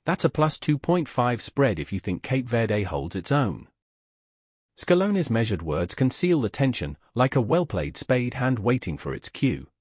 That's a plus 2.5 spread if you think Cape Verde holds its own. Scalone's measured words conceal the tension, like a well-played spade hand waiting for its cue.